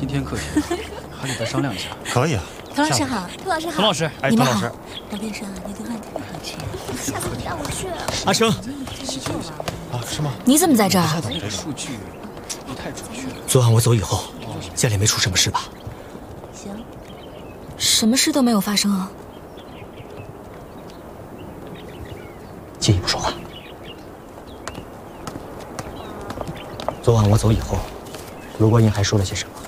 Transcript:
今天客气了，还得再商量一下。 可以啊。 童老师好，童老师好， 童老师， 哎， 你们好童老师， 我跟你说啊，那顿饭特别好吃，下次你带我去。 阿生， 啊，是吗？ 你怎么在这儿？ 你的数据不太准确。 昨晚我走以后，家里没出什么事吧？ 行，什么事都没有发生啊。 介意不说话。昨晚我走以后，卢国英还说了些什么？